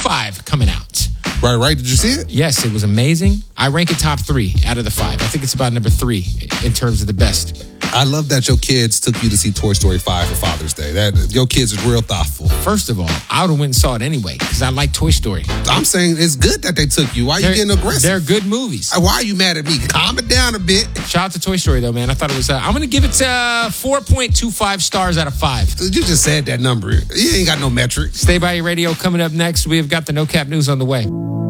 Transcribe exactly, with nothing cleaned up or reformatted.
five coming out. Right, right. Did you see it? Yes, it was amazing. I rank it top three out of the five. I think it's about number three in terms of the best. I love that your kids took you to see Toy Story five for Father's Day. That your kids is real thoughtful. First of all, I would have went and saw it anyway because I like Toy Story. I'm saying it's good that they took you. Why are you They're, getting aggressive? They're good movies. Why are you mad at me? Calm it down a bit. Shout out to Toy Story, though, man. I thought it was, uh, I'm going to give it uh, four point two five stars out of five. You just said that number. You ain't got no metric. Stay by your radio. Coming up next, we've got the No Cap News on the way.